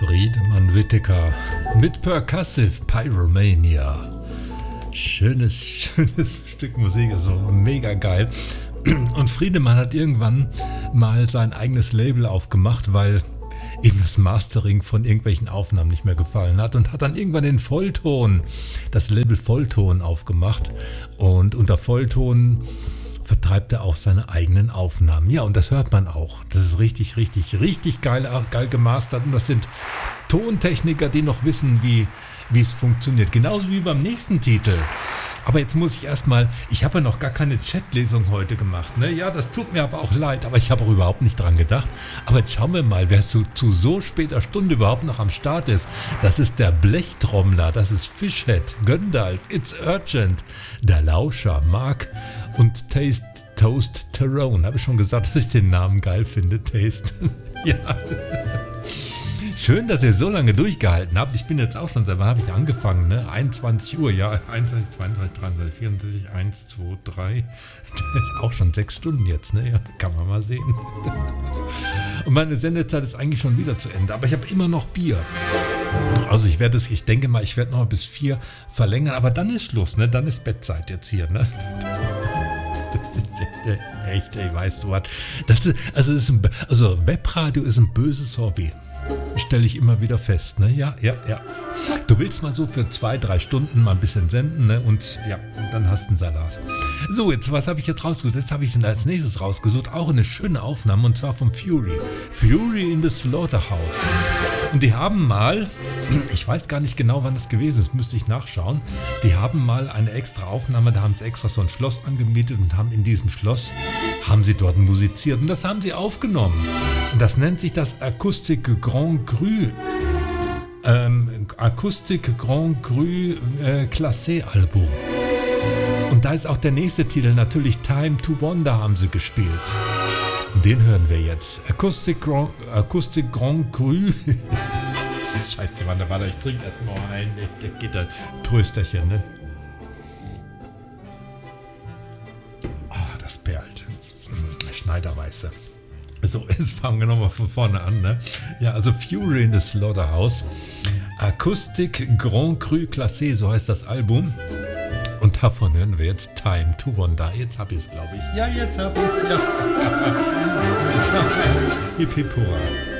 Friedemann Whittaker mit Percussive Pyromania. Schönes Stück Musik, so mega geil. Und Friedemann hat irgendwann mal sein eigenes Label aufgemacht, weil ihm das Mastering von irgendwelchen Aufnahmen nicht mehr gefallen hat und hat dann irgendwann den Vollton, das Label Vollton aufgemacht, und unter Vollton vertreibt er auch seine eigenen Aufnahmen. Ja, und das hört man auch. Das ist richtig geil gemastert, und das sind Tontechniker, die noch wissen, wie es funktioniert. Genauso wie beim nächsten Titel. Aber jetzt muss ich erstmal, ich habe ja noch gar keine Chatlesung heute gemacht, ne? Ja, das tut mir aber auch leid, aber ich habe auch überhaupt nicht dran gedacht. Aber jetzt schauen wir mal, wer zu so später Stunde überhaupt noch am Start ist. Das ist der Blechtrommler, das ist Fishhead, Göndalf, It's Urgent, der Lauscher, Mark und Toast Tyrone. Habe ich schon gesagt, dass ich den Namen geil finde, Taste. Ja. Schön, dass ihr so lange durchgehalten habt. Ich bin jetzt auch schon, seit wann habe ich angefangen, ne? 21 Uhr, ja, 21, 22, 23, 24, 1, 2, 3. Das ist auch schon 6 Stunden jetzt, ne? Ja, kann man mal sehen. Und meine Sendezeit ist eigentlich schon wieder zu Ende, aber ich habe immer noch Bier. Also ich denke mal, ich werde noch bis 4 verlängern, aber dann ist Schluss, ne? Dann ist Bettzeit jetzt hier, ne? Echt, ey, weißt du was? Webradio ist ein böses Hobby. Stelle ich immer wieder fest, ne? Ja. Du willst mal so für 2-3 Stunden mal ein bisschen senden, ne? Und ja, dann hast du einen Salat. So, jetzt, was habe ich jetzt rausgesucht? Jetzt habe ich dann als nächstes rausgesucht, auch eine schöne Aufnahme, und zwar von Fury. Fury in the Slaughterhouse. Und die haben mal, ich weiß gar nicht genau, wann das gewesen ist, müsste ich nachschauen, die haben mal eine extra Aufnahme, da haben sie extra so ein Schloss angemietet und haben in diesem Schloss, haben sie dort musiziert, und das haben sie aufgenommen. Und das nennt sich das Acoustic Grand Cru. Acoustic Grand Cru Classé Album. Und da ist auch der nächste Titel, natürlich Time to Wonder, haben sie gespielt. Und den hören wir jetzt. Acoustic Grand Cru. Scheiße, warte, ich trinke erstmal ein. Der geht da. Prösterchen, ne? Das perlt. Schneiderweiße. So, jetzt fangen wir nochmal von vorne an, ne? Ja, also Fury in the Slaughterhouse. Acoustic Grand Cru Classé, so heißt das Album. Und davon hören wir jetzt Time to Wonder. Jetzt hab ich's, glaube ich. Ja, jetzt hab ich's, ja. Hip hip hurra.